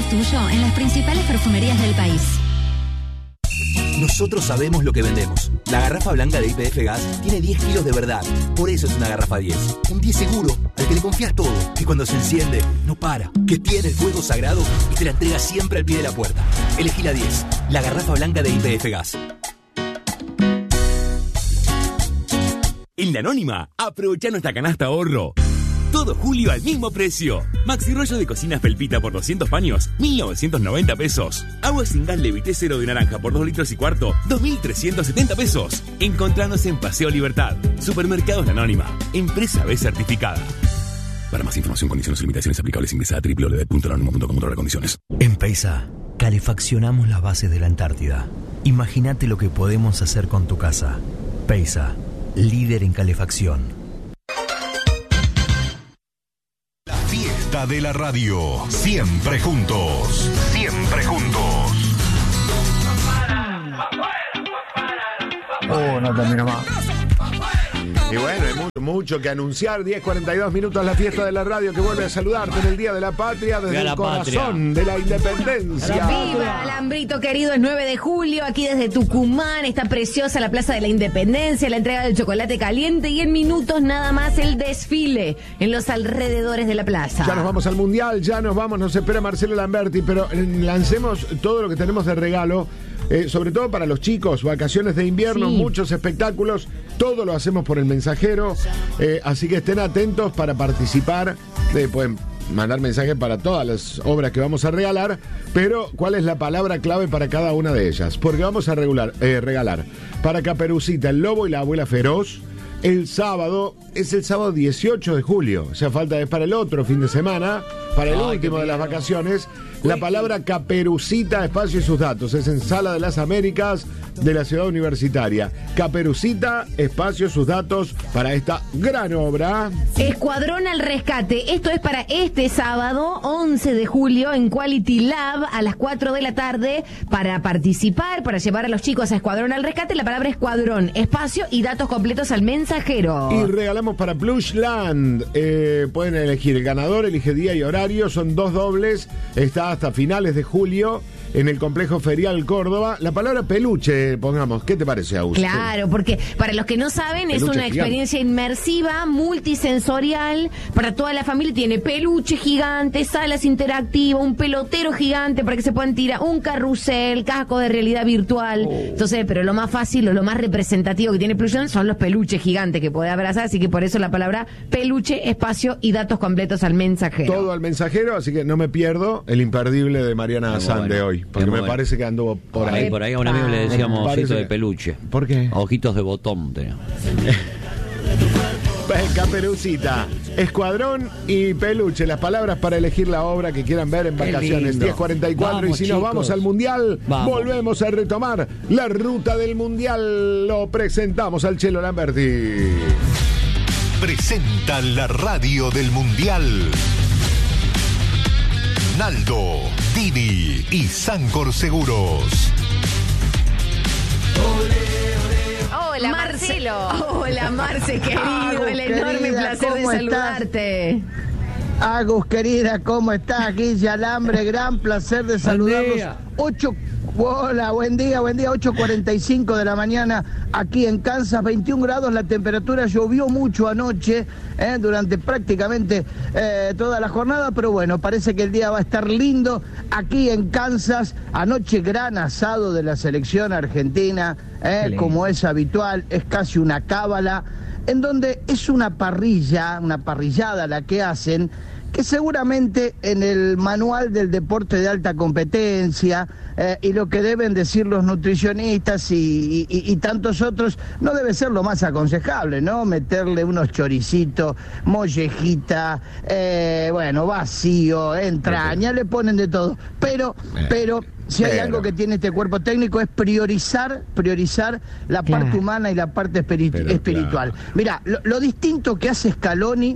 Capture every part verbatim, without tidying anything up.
tuyo en las principales perfumerías del país. Nosotros sabemos lo que vendemos. La garrafa blanca de Y P F Gas tiene diez kilos de verdad. Por eso es una garrafa diez. Un diez seguro, al que le confías todo. Que cuando se enciende, no para. Que tiene el fuego sagrado y te la entrega siempre al pie de la puerta. Elegí la diez. La garrafa blanca de Y P F Gas. En La Anónima, aprovecha nuestra canasta ahorro. Todo julio al mismo precio. Maxi rollo de cocina Felpita por doscientos paños, mil novecientos noventa pesos. Agua sin gas Levité cero de naranja por dos litros y cuarto, dos mil trescientos setenta pesos. Encontrándose en Paseo Libertad. Supermercados La Anónima. Empresa B certificada. Para más información, condiciones y limitaciones aplicables, ingresa a doble u doble u doble u punto anónimo punto com. Condiciones. En Peisa, calefaccionamos las bases de la Antártida. Imagínate lo que podemos hacer con tu casa. Peisa, líder en calefacción. Fiesta de la radio. Siempre juntos. Siempre juntos. Oh, no termina más. Y bueno, hay mucho, mucho que anunciar. diez cuarenta y dos minutos, la fiesta de la radio que vuelve a saludarte en el Día de la Patria desde el corazón de la independencia. ¡Viva, Alambrito querido! Es nueve de julio, aquí desde Tucumán. Está preciosa la Plaza de la Independencia, la entrega del chocolate caliente y en minutos nada más el desfile en los alrededores de la plaza. Ya nos vamos al Mundial, ya nos vamos, nos espera Marcelo Lamberti, pero lancemos todo lo que tenemos de regalo. Eh, sobre todo para los chicos, vacaciones de invierno, sí. Muchos espectáculos, todo lo hacemos por el mensajero, eh, así que estén atentos para participar, eh, pueden mandar mensajes para todas las obras que vamos a regalar, pero ¿cuál es la palabra clave para cada una de ellas? Porque vamos a regular, eh, regalar para Caperucita, el lobo y la abuela feroz. El sábado, es el sábado dieciocho de julio, o sea, falta es para el otro fin de semana, para el Ay, último de las vacaciones. La palabra Caperucita, espacio y sus datos, es en Sala de las Américas de la Ciudad Universitaria. Caperucita, espacio, sus datos para esta gran obra. Escuadrón al Rescate, esto es para este sábado, once de julio, en Quality Lab, a las cuatro de la tarde, para participar, para llevar a los chicos a Escuadrón al Rescate, la palabra escuadrón, espacio y datos completos al mensajero. Y regalamos para Plushland, eh, pueden elegir el ganador, elige día y horario, son dos dobles, está hasta finales de julio en el Complejo Ferial Córdoba. La palabra peluche, pongamos, ¿qué te parece, Agus? Claro, porque para los que no saben, peluche es una gigante. Experiencia inmersiva, multisensorial, para toda la familia. Tiene peluche gigante, salas interactivas, un pelotero gigante para que se puedan tirar, un carrusel, casco de realidad virtual. Oh. Entonces, pero lo más fácil o lo más representativo que tiene Plushland son los peluches gigantes que puede abrazar, así que por eso la palabra peluche, espacio y datos completos al mensajero. Todo al mensajero, así que no me pierdo el imperdible de Mariana Azán bueno. de hoy. Porque me bueno. parece que anduvo por ahí. Ahí por ahí a un amigo le decíamos ojito de peluche. ¿Por qué? Ojitos de botón. Caperucita, escuadrón y peluche. Las palabras para elegir la obra que quieran ver en vacaciones. diez cuarenta y cuatro. Vamos, y si chicos. Nos vamos al Mundial, vamos. Volvemos a retomar la ruta del Mundial. Lo presentamos al Chelo Lamberti. Presenta la radio del Mundial. Naldo, Dini y Sancor Seguros. Hola, Marcelo. Hola, Marce, querido. Agus, el enorme querida, placer de saludarte. Agus, querida, ¿cómo estás? Aquí Alambre, gran placer de saludarlos. Ocho... Hola, buen día, buen día, ocho cuarenta y cinco de la mañana aquí en Kansas, veintiún grados la temperatura, llovió mucho anoche, eh, durante prácticamente eh, toda la jornada, pero bueno, parece que el día va a estar lindo aquí en Kansas. Anoche gran asado de la selección argentina, eh, como es habitual, es casi una cábala, en donde es una parrilla, una parrillada la que hacen, que seguramente en el manual del deporte de alta competencia eh, y lo que deben decir los nutricionistas y, y, y tantos otros, no debe ser lo más aconsejable, ¿no? Meterle unos choricitos, mollejita, eh, bueno, vacío, entraña, le ponen de todo. Pero, pero... Si hay Pero. algo que tiene este cuerpo técnico es priorizar, priorizar la claro. parte humana y la parte espiritu- espiritual. Claro. Mirá, lo, lo distinto que hace Scaloni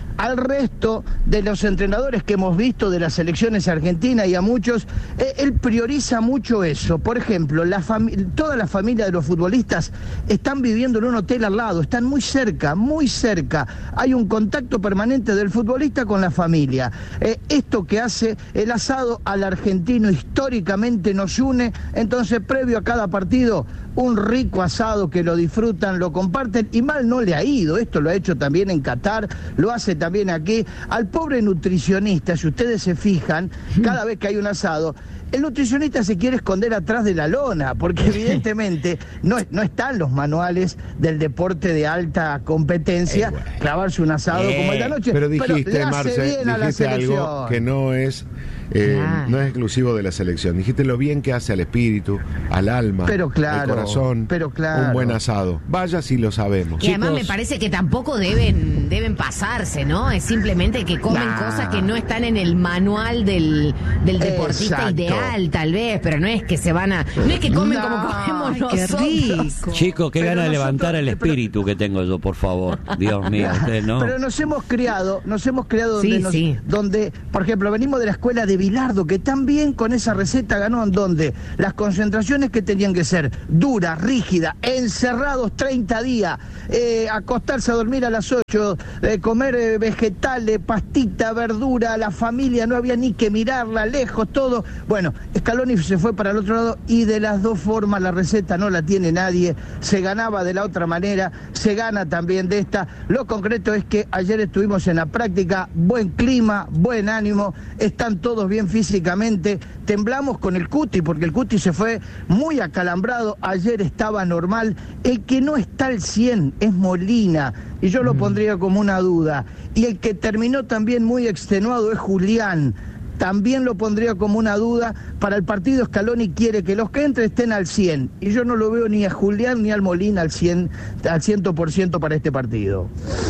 al resto de los entrenadores que hemos visto de las selecciones argentinas y a muchos, eh, él prioriza mucho eso. Por ejemplo, la toda la familia de los futbolistas están viviendo en un hotel al lado, están muy cerca, muy cerca. Hay un contacto permanente del futbolista con la familia. Eh, esto que hace el asado al argentino históricamente nos une, entonces previo a cada partido, un rico asado que lo disfrutan, lo comparten y mal no le ha ido. Esto lo ha hecho también en Qatar, lo hace también aquí. Al pobre nutricionista, si ustedes se fijan, cada vez que hay un asado, el nutricionista se quiere esconder atrás de la lona, porque evidentemente no, no están los manuales del deporte de alta competencia, eh, bueno. clavarse un asado eh, como el de anoche. Pero dijiste, pero le hace Marce, bien a la dijiste selección. algo que no es... Eh, ah. no es exclusivo de la selección. Dijiste lo bien que hace al espíritu, al alma, pero claro, al corazón, pero claro. un buen asado. Vaya si lo sabemos. Y Chicos, además me parece que tampoco deben deben pasarse, ¿no? Es simplemente que comen nah. cosas que no están en el manual del, del deportista Exacto. ideal, tal vez, pero no es que se van a... No es que comen nah. como comemos Ay, nosotros. Qué rico. Chicos, qué ganas de levantar el espíritu pero... que tengo yo, por favor. Dios mío, ustedes no. Pero nos hemos creado, nos hemos creado sí, donde, nos, sí. donde, por ejemplo, venimos de la escuela de Bilardo, que también con esa receta ganó, en donde las concentraciones que tenían que ser duras, rígidas, encerrados treinta días, eh, acostarse a dormir a las ocho, eh, comer eh, vegetales, pastita, verdura, la familia no había ni que mirarla, lejos, todo. Bueno, Scaloni se fue para el otro lado y de las dos formas la receta no la tiene nadie, se ganaba de la otra manera, se gana también de esta. Lo concreto es que ayer estuvimos en la práctica, buen clima, buen ánimo, están todos bien físicamente, temblamos con el Cuti, porque el Cuti se fue muy acalambrado, ayer estaba normal, el que no está al cien es Molina, y yo lo pondría como una duda, y el que terminó también muy extenuado es Julián, también lo pondría como una duda. Para el partido Scaloni quiere que los que entren estén al cien, y yo no lo veo ni a Julián ni al Molina al cien, al cien por ciento para este partido.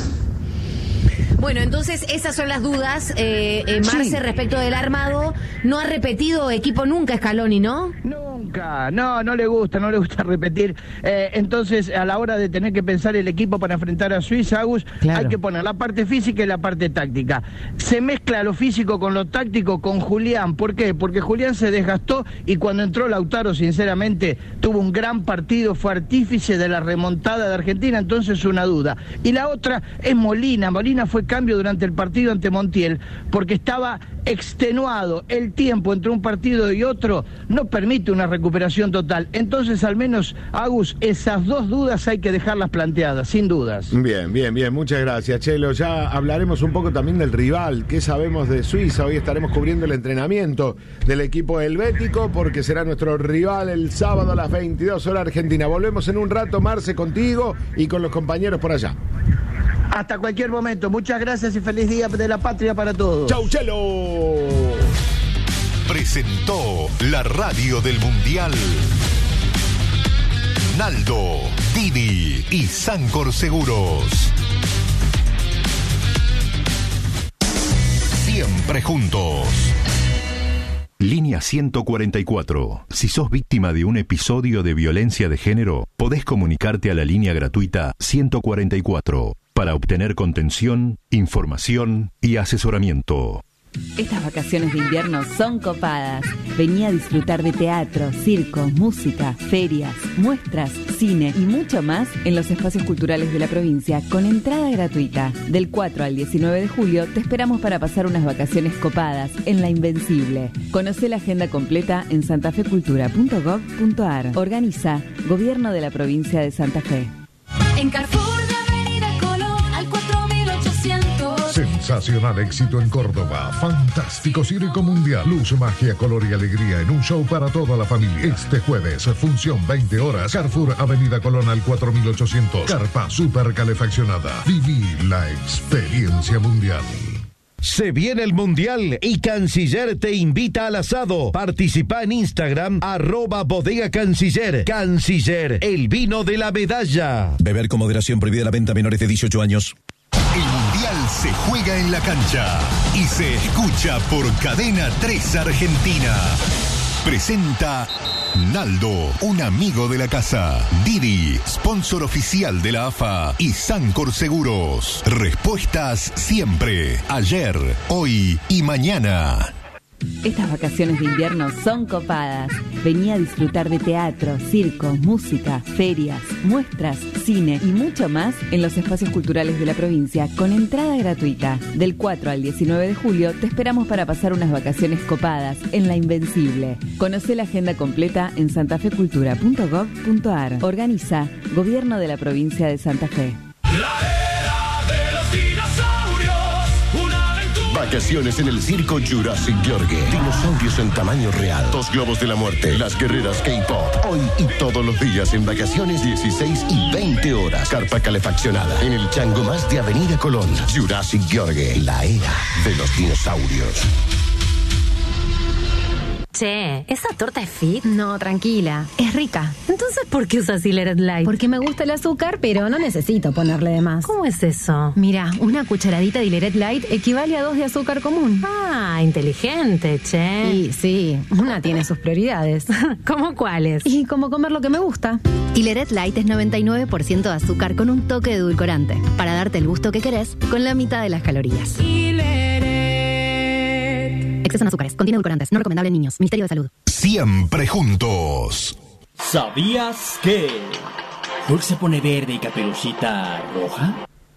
Bueno, entonces esas son las dudas, eh, eh, Marce, sí. respecto del armado. No ha repetido equipo nunca Scaloni, ¿no? Nunca, no, no le gusta, no le gusta repetir. Eh, entonces, a la hora de tener que pensar el equipo para enfrentar a Suiza, Agus, claro. hay que poner la parte física y la parte táctica. Se mezcla lo físico con lo táctico con Julián. ¿Por qué? Porque Julián se desgastó y cuando entró Lautaro, sinceramente, tuvo un gran partido, fue artífice de la remontada de Argentina, entonces una duda. Y la otra es Molina. Molina fue cambio durante el partido ante Montiel, porque estaba extenuado. El tiempo entre un partido y otro no permite una recuperación total. Entonces, al menos, Agus, esas dos dudas hay que dejarlas planteadas, sin dudas. Bien, bien, bien. Muchas gracias, Chelo. Ya hablaremos un poco también del rival. ¿Qué sabemos de Suiza? Hoy estaremos cubriendo el entrenamiento del equipo helvético, porque será nuestro rival el sábado a las veintidós horas Argentina. Volvemos en un rato, Marce, contigo y con los compañeros por allá. Hasta cualquier momento. Muchas gracias y feliz Día de la Patria para todos. ¡Chau, Chelo! Presentó la radio del Mundial Naldo, Didi y Sancor Seguros. Siempre juntos. Línea ciento cuarenta y cuatro. Si sos víctima de un episodio de violencia de género, podés comunicarte a la línea gratuita ciento cuarenta y cuatro para obtener contención, información y asesoramiento. Estas vacaciones de invierno son copadas. Vení a disfrutar de teatro, circo, música, ferias, muestras, cine y mucho más en los espacios culturales de la provincia con entrada gratuita. Del cuatro al diecinueve de julio te esperamos para pasar unas vacaciones copadas en La Invencible. Conocé la agenda completa en santafecultura punto gov punto ar. Organiza Gobierno de la Provincia de Santa Fe. En Carrefour Sensacional éxito en Córdoba. Fantástico circo mundial. Luz, magia, color y alegría en un show para toda la familia. Este jueves, función veinte horas. Carrefour, Avenida Colón al cuatro mil ochocientos. Carpa super calefaccionada. Viví la experiencia mundial. Se viene el Mundial y Canciller te invita al asado. Participa en Instagram, arroba bodega Canciller. Canciller, el vino de la medalla. Beber con moderación, prohibida la venta a menores de dieciocho años. El Mundial se juega en la cancha y se escucha por Cadena tres Argentina. Presenta Naldo, un amigo de la casa. Didi, sponsor oficial de la A F A. Y Sancor Seguros. Respuestas siempre. Ayer, hoy y mañana. Estas vacaciones de invierno son copadas. Vení a disfrutar de teatro, circo, música, ferias, muestras, cine y mucho más en los espacios culturales de la provincia con entrada gratuita. Del cuatro al diecinueve de julio te esperamos para pasar unas vacaciones copadas en La Invencible. Conocé la agenda completa en santafecultura punto gov punto ar. Organiza Gobierno de la Provincia de Santa Fe. Vacaciones en el circo Jurassic Yorgue. Dinosaurios en tamaño real. Dos globos de la muerte. Las guerreras K-pop. Hoy y todos los días en vacaciones dieciséis y veinte horas. Carpa calefaccionada. En el chango más de Avenida Colón. Jurassic Yorgue. La era de los dinosaurios. Che, ¿esa torta es fit? No, tranquila, es rica. Entonces, ¿por qué usas Hileret Light? Porque me gusta el azúcar, pero no necesito ponerle de más. ¿Cómo es eso? Mira, una cucharadita de Hileret Light equivale a dos de azúcar común. Ah, inteligente, che. Sí, sí, una tiene sus prioridades. ¿Cómo cuáles? Y como comer lo que me gusta. Hileret Light es noventa y nueve por ciento de azúcar con un toque de edulcorante, para darte el gusto que querés con la mitad de las calorías. Exceso en azúcares, contiene edulcorantes, no recomendable en niños. Ministerio de Salud. Siempre juntos. ¿Sabías que Hulk se pone verde y Caperucita roja?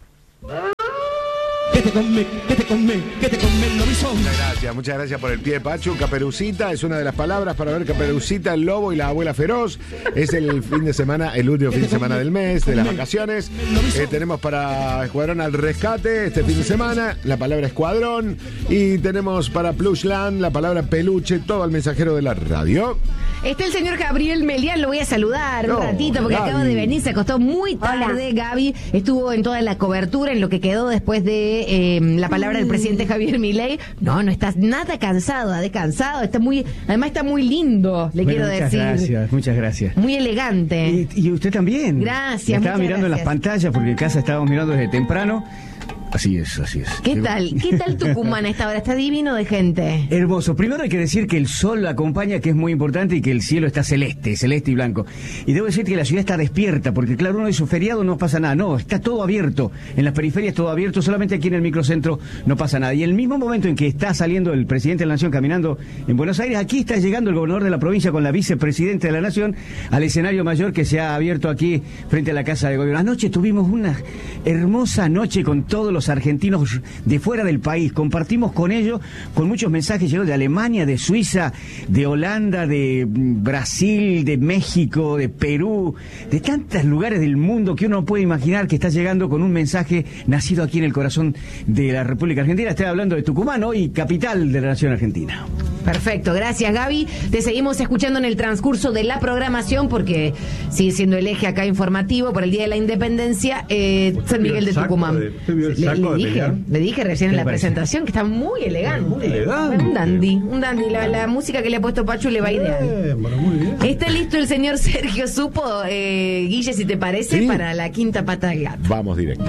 ¿Qué te come? ¿Qué te come? ¿Qué te come el lobizón? Muchas gracias, muchas gracias por el pie, Pachu. Caperucita es una de las palabras para ver Caperucita, el lobo y la abuela feroz. Es el fin de semana, el último fin de semana del mes, de las vacaciones. Eh, tenemos para Escuadrón al Rescate este fin de semana la palabra escuadrón. Y tenemos para Plushland la palabra peluche, todo el mensajero de la radio. Está el señor Gabriel Melián, lo voy a saludar no, un ratito porque Gaby. Acaba de venir, se acostó muy tarde. Hola. Gaby estuvo en toda la cobertura, en lo que quedó después de eh, la palabra del presidente Javier Milei. No, no estás nada cansado, ha descansado, está muy, además está muy lindo, le bueno, quiero muchas decir. Muchas gracias, muchas gracias. Muy elegante. Y, y usted también. Gracias. Me estaba mirando gracias. en las pantallas porque en casa estábamos mirando desde temprano. Así es, así es. ¿Qué tal? ¿Qué tal Tucumán a esta hora? Está divino de gente. Hermoso. Primero hay que decir que el sol acompaña, que es muy importante, y que el cielo está celeste, celeste y blanco. Y debo decir que la ciudad está despierta, porque claro, uno dice feriado no pasa nada. No, está todo abierto. En las periferias todo abierto, solamente aquí en el microcentro no pasa nada. Y el mismo momento en que está saliendo el presidente de la Nación caminando en Buenos Aires, aquí está llegando el gobernador de la provincia con la vicepresidenta de la Nación al escenario mayor que se ha abierto aquí frente a la Casa de Gobierno. Anoche tuvimos una hermosa noche con todos los argentinos de fuera del país, compartimos con ellos, con muchos mensajes llegados de Alemania, de Suiza, de Holanda, de Brasil, de México, de Perú, de tantos lugares del mundo que uno no puede imaginar que está llegando con un mensaje nacido aquí en el corazón de la República Argentina. Estoy hablando de Tucumán, hoy capital de la Nación Argentina. Perfecto, gracias Gaby. Te seguimos escuchando en el transcurso de la programación porque sigue siendo el eje acá informativo por el Día de la Independencia, eh, San Miguel de Tucumán. De, le, le, dije, le dije recién en la parece? presentación que está muy elegante. Muy elegante. Bueno, un dandy, un dandy. La, la música que le ha puesto Pachu le va ideal. Eh, bueno, muy bien. Está listo el señor Sergio Supo, eh, Guille, si te parece, ¿sí? Para la quinta pata del gato. Vamos directo.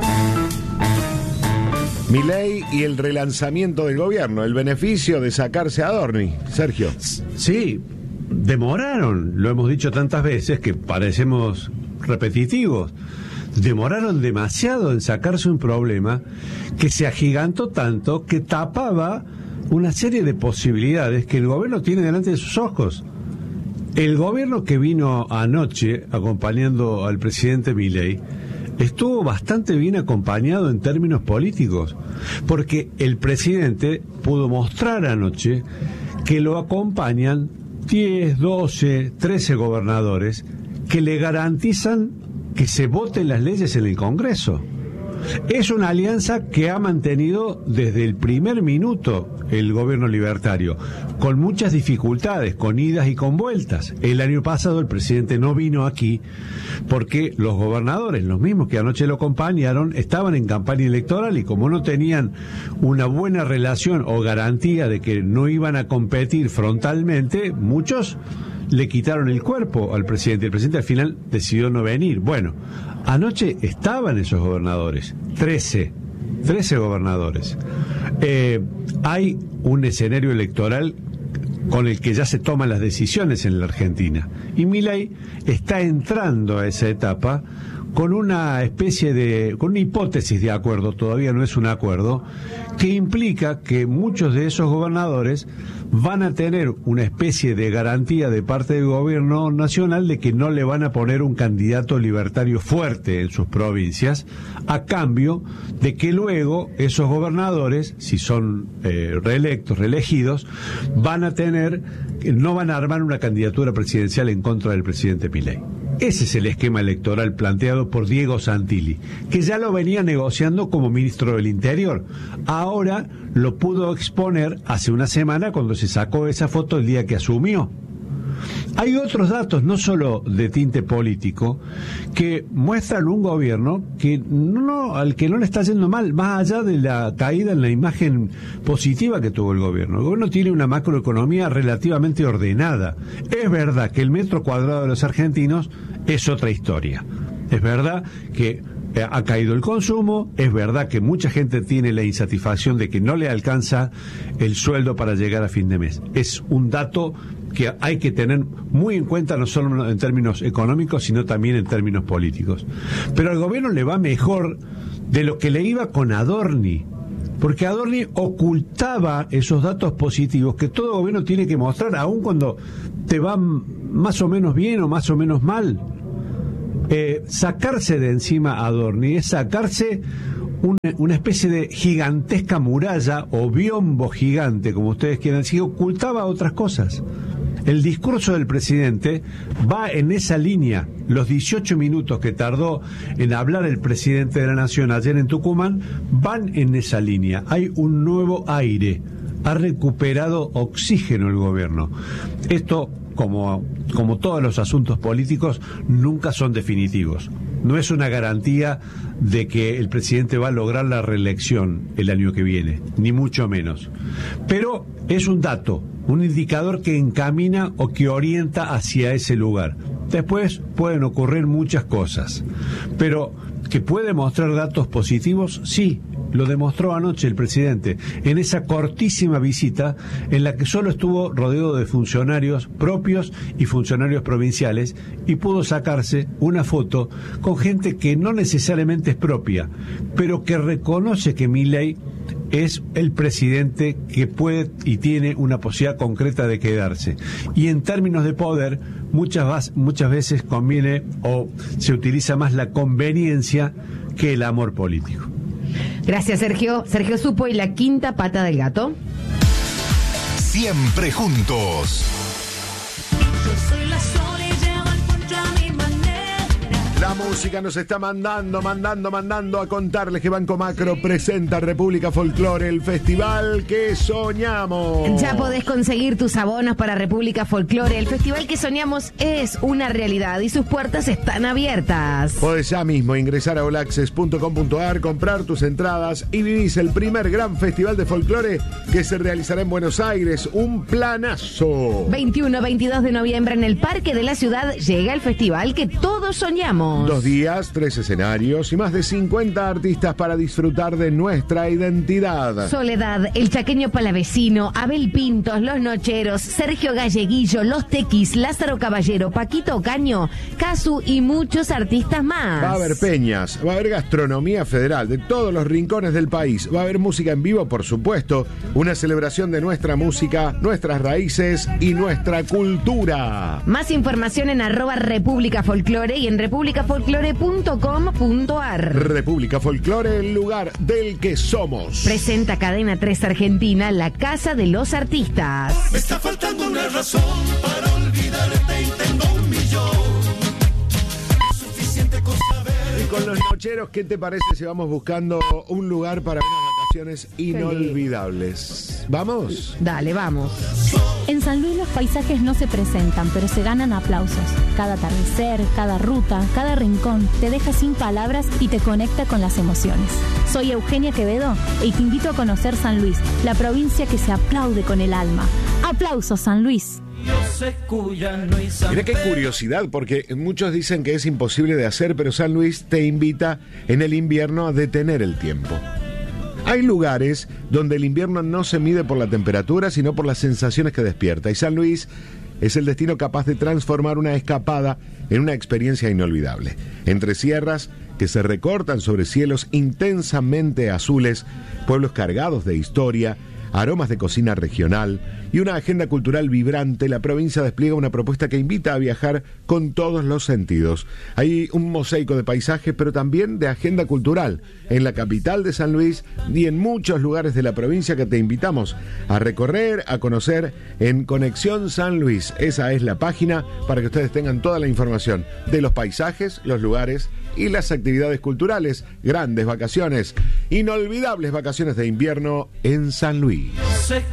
Milei y el relanzamiento del gobierno, el beneficio de sacarse a Adorni. Sergio. Sí, demoraron, lo hemos dicho tantas veces que parecemos repetitivos. Demoraron demasiado en sacarse un problema que se agigantó tanto que tapaba una serie de posibilidades que el gobierno tiene delante de sus ojos. El gobierno que vino anoche acompañando al presidente Milei estuvo bastante bien acompañado en términos políticos, porque el presidente pudo mostrar anoche que lo acompañan diez, doce, trece gobernadores que le garantizan que se voten las leyes en el Congreso. Es una alianza que ha mantenido desde el primer minuto el gobierno libertario, con muchas dificultades, con idas y con vueltas. El año pasado el presidente no vino aquí porque los gobernadores, los mismos que anoche lo acompañaron, estaban en campaña electoral y como no tenían una buena relación o garantía de que no iban a competir frontalmente, muchos le quitaron el cuerpo al presidente. El presidente al final decidió no venir. Bueno, anoche estaban esos gobernadores, trece, trece gobernadores. Eh, hay un escenario electoral con el que ya se toman las decisiones en la Argentina. Y Milei está entrando a esa etapa con una especie de, con una hipótesis de acuerdo, todavía no es un acuerdo, que implica que muchos de esos gobernadores van a tener una especie de garantía de parte del gobierno nacional de que no le van a poner un candidato libertario fuerte en sus provincias, a cambio de que luego esos gobernadores, si son eh, reelectos, reelegidos, van a tener, no van a armar una candidatura presidencial en contra del presidente Milei. Ese es el esquema electoral planteado por Diego Santilli, que ya lo venía negociando como ministro del Interior. Ahora lo pudo exponer hace una semana cuando se sacó esa foto el día que asumió. Hay otros datos, no solo de tinte político, que muestran un gobierno que no, al que no le está yendo mal, más allá de la caída en la imagen positiva que tuvo el gobierno. El gobierno tiene una macroeconomía relativamente ordenada. Es verdad que el metro cuadrado de los argentinos es otra historia. Es verdad que ha caído el consumo, es verdad que mucha gente tiene la insatisfacción de que no le alcanza el sueldo para llegar a fin de mes. Es un dato que hay que tener muy en cuenta, no solo en términos económicos, sino también en términos políticos. Pero al gobierno le va mejor de lo que le iba con Adorni, porque Adorni ocultaba esos datos positivos que todo gobierno tiene que mostrar, aun cuando te va más o menos bien o más o menos mal. Eh, sacarse de encima a Adorni es sacarse una, una especie de gigantesca muralla o biombo gigante, como ustedes quieran decir, ocultaba otras cosas. El discurso del presidente va en esa línea. Los dieciocho minutos que tardó en hablar el presidente de la Nación ayer en Tucumán van en esa línea. Hay un nuevo aire. Ha recuperado oxígeno el gobierno. Esto, como, como todos los asuntos políticos, nunca son definitivos. No es una garantía de que el presidente va a lograr la reelección el año que viene, ni mucho menos. Pero es un dato, un indicador que encamina o que orienta hacia ese lugar. Después pueden ocurrir muchas cosas, pero que puede mostrar datos positivos, sí. Lo demostró anoche el presidente en esa cortísima visita en la que solo estuvo rodeado de funcionarios propios y funcionarios provinciales y pudo sacarse una foto con gente que no necesariamente es propia, pero que reconoce que Milei es el presidente que puede y tiene una posibilidad concreta de quedarse. Y en términos de poder, muchas, muchas veces conviene o se utiliza más la conveniencia que el amor político. Gracias, Sergio. Sergio Supo y la quinta pata del gato. Siempre juntos. La música nos está mandando, mandando, mandando a contarles que Banco Macro presenta República Folklore, el festival que soñamos. Ya podés conseguir tus abonos para República Folklore. El festival que soñamos es una realidad y sus puertas están abiertas. Podés ya mismo ingresar a all access punto com punto a r, comprar tus entradas y vivís el primer gran festival de folclore que se realizará en Buenos Aires. Un planazo. veintiuno a veintidós de noviembre en el Parque de la Ciudad llega el festival que todos soñamos. Dos días, tres escenarios y más de cincuenta artistas para disfrutar de nuestra identidad. Soledad, el chaqueño palavecino, Abel Pintos, Los Nocheros, Sergio Galleguillo, Los Tequis, Lázaro Caballero, Paquito Ocaño, Casu y muchos artistas más. Va a haber peñas, va a haber gastronomía federal de todos los rincones del país, va a haber música en vivo, por supuesto, una celebración de nuestra música, nuestras raíces y nuestra cultura. Más información en arroba República Folklore y en república folklore punto com punto a r. República Folklore, el lugar del que somos. Presenta Cadena tres Argentina, la casa de los artistas. Me está faltando una razón para olvidarte y tengo un millón. Suficiente con saber. Y con Los Nocheros, ¿qué te parece si vamos buscando un lugar para unas vacaciones inolvidables? ¿Vamos? Dale, vamos. En San Luis los paisajes no se presentan, pero se ganan aplausos. Cada atardecer, cada ruta, cada rincón te deja sin palabras y te conecta con las emociones. Soy Eugenia Quevedo y te invito a conocer San Luis, la provincia que se aplaude con el alma. ¡Aplausos, San Luis! Mira qué curiosidad, porque muchos dicen que es imposible de hacer, pero San Luis te invita en el invierno a detener el tiempo. Hay lugares donde el invierno no se mide por la temperatura, sino por las sensaciones que despierta. Y San Luis es el destino capaz de transformar una escapada en una experiencia inolvidable. Entre sierras que se recortan sobre cielos intensamente azules, pueblos cargados de historia, aromas de cocina regional y una agenda cultural vibrante, la provincia despliega una propuesta que invita a viajar con todos los sentidos. Hay un mosaico de paisajes, pero también de agenda cultural en la capital de San Luis y en muchos lugares de la provincia que te invitamos a recorrer, a conocer en Conexión San Luis. Esa es la página para que ustedes tengan toda la información de los paisajes, los lugares y las actividades culturales. Grandes vacaciones, inolvidables vacaciones de invierno en San Luis.